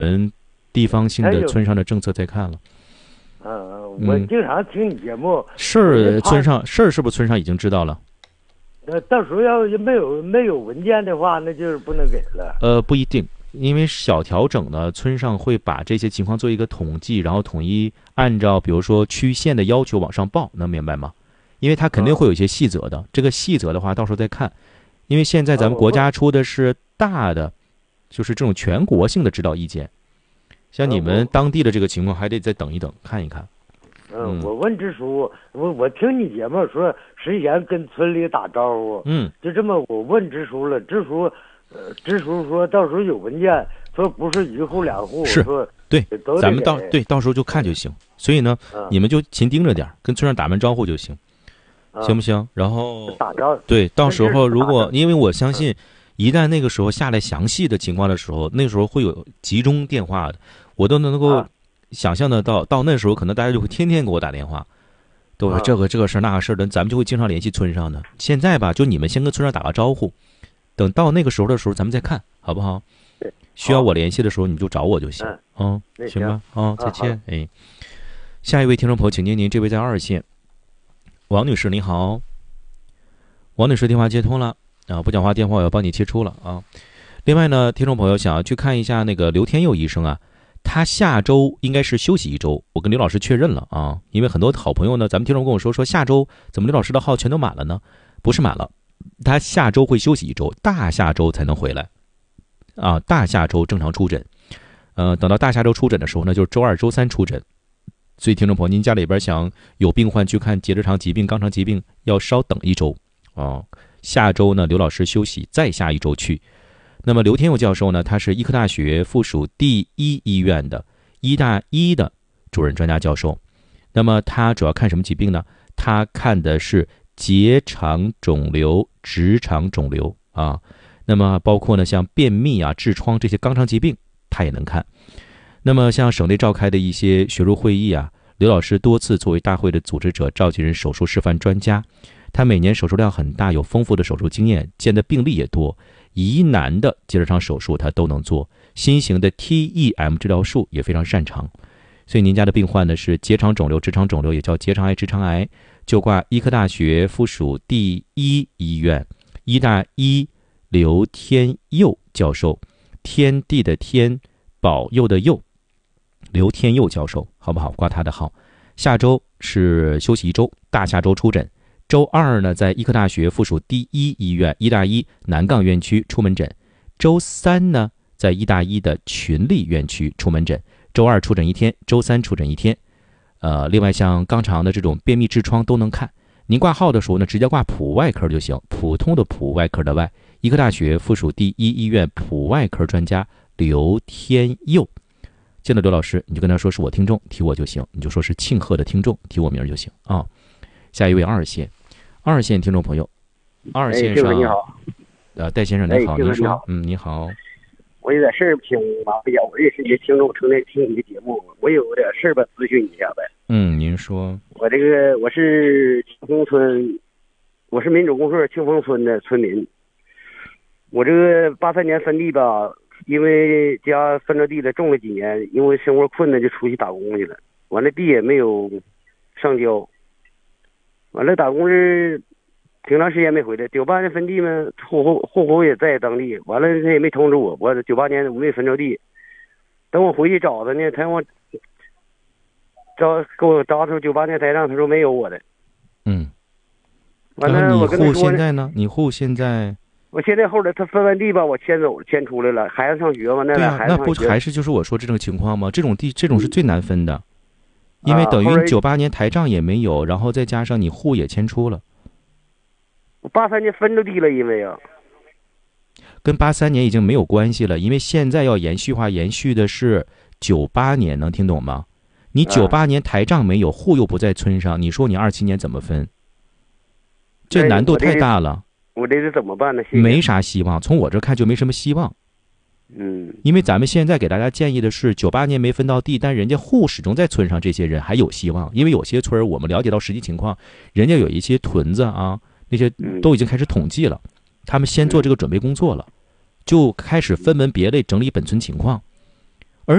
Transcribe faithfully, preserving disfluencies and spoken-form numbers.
嗯，地方性的村上的政策再看了。 嗯，我经常听你节目。 事儿村上事儿是不是村上已经知道了？ 呃，到时候要没有没有文件的话，那就是不能给了。 呃，不一定，因为小调整呢，村上会把这些情况做一个统计，然后统一按照比如说区县的要求往上报，能明白吗？因为它肯定会有一些细则的，这个细则的话到时候再看。因为现在咱们国家出的是大的，就是这种全国性的指导意见，像你们当地的这个情况还得再等一等，看一看。 嗯，我问支书，我我听你节目说谁先跟村里打招呼， 嗯， 就这么我问支书了，支书，呃，支书说到时候有文件，说不是一户两户， 是， 说对，咱们到对到时候就看就行。所以呢， 嗯、 你们就勤盯着点，跟村上打完招呼就行，嗯、行不行？然后打招呼， 对，到时候如果因为我相信，一旦那个时候下来详细的情况的时候，那时候会有集中电话的，我都能够。啊想象得到，到那时候可能大家就会天天给我打电话，都说这个这个事儿那个事儿的，咱们就会经常联系村上的。现在吧，就你们先跟村上打个招呼，等到那个时候的时候，咱们再看，好不好？需要我联系的时候，你就找我就行，嗯，行吧？啊，再见，哎。下一位听众朋友，请接您，这位在二线，王女士，你好。王女士电话接通了啊，不讲话电话我要帮你切出了啊。另外呢，听众朋友想要去看一下那个刘天佑医生啊。他下周应该是休息一周，我跟刘老师确认了啊，因为很多好朋友呢，咱们听众跟我说说下周怎么刘老师的号全都满了呢？不是满了，他下周会休息一周，大下周才能回来，啊，大下周正常出诊，呃，等到大下周出诊的时候呢，就是周二、周三出诊。所以听众朋友，您家里边想有病患去看结直肠疾病、肛肠疾病，要稍等一周啊。下周呢，刘老师休息，再下一周去。那么刘天佑教授呢，他是医科大学附属第一医院的医大一的主任专家教授。那么他主要看什么疾病呢？他看的是结肠肿瘤、直肠肿瘤啊。那么包括呢像便秘啊、痔疮这些肛肠疾病，他也能看。那么像省内召开的一些学术会议啊，刘老师多次作为大会的组织者、召集人、手术示范专家。他每年手术量很大，有丰富的手术经验，见的病例也多。疑难的结直肠手术他都能做，新型的 T E M 治疗术也非常擅长。所以您家的病患呢是结肠肿瘤、直肠肿瘤，也叫结肠癌、直肠癌，就挂医科大学附属第一医院医大一刘天佑教授，天地的天，保佑的佑，刘天佑教授，好不好？挂他的号。下周是休息一周，大下周出诊。周二呢，在医科大学附属第一医院医大一南岗院区出门诊。周三呢，在医大一的群力院区出门诊。周二出诊一天，周三出诊一天。呃，另外像肛肠的这种便秘、痔疮都能看。您挂号的时候呢，直接挂普外科就行，普通的普，外科的外。医科大学附属第一医院普外科专家刘天佑。见到刘老师，你就跟他说是我听众，提我就行，你就说是庆贺的听众，提我名就行啊。下一位二线。二线听众朋友，二线上， 哎、你好， 呃，戴先生你好， 哎、 您说， 你好嗯，你好， 我有点事儿请麻烦一下，我也是一个听众，成天听你的节目，我有点事儿吧，咨询你一下呗。 嗯，您说。 我这个我是庆丰村，我是民主公社庆丰村的村民。我这个八三年分地吧，因为家分着地了，种了几年，因为生活困难就出去打工去了，完了地也没有上交。完了，打工是挺长时间没回来。九八年分地嘛，户口户口也在当地。完了，他也没通知我。我九八年我没分着地，等我回去找他呢，他让我找给我找出九八年台账，他说没有我的。 嗯。 完了，我跟他说你户现在呢？你户现在？ 我现在后来他分完地吧，我迁走迁出来了，孩子上学嘛，那俩孩子上学。 那不还是就是我说这种情况吗？这种地这种是最难分的。嗯因为等于九八年台账也没有，然后再加上你户也迁出了。 我八三年分着地了，因为啊， 跟八三年已经没有关系了，因为现在要延续化，延续的是九八年，能听懂吗？你九八年台账没有，户又不在村上，你说你二七年怎么分？这难度太大了。 我这是怎么办呢？ 没啥希望，从我这看就没什么希望。 嗯， 因为咱们现在给大家建议的是，九八年没分到地，但人家户始终在村上，这些人还有希望。因为有些村我们了解到实际情况，人家有一些屯子啊，那些都已经开始统计了，他们先做这个准备工作了，就开始分门别类整理本村情况。